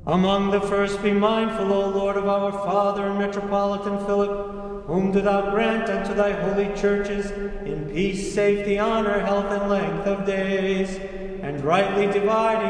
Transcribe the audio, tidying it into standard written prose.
Among the first be mindful, O Lord, of our Father and Metropolitan Philip, whom do thou grant unto thy holy churches in peace, safety, honor, health, and length of days, and rightly dividing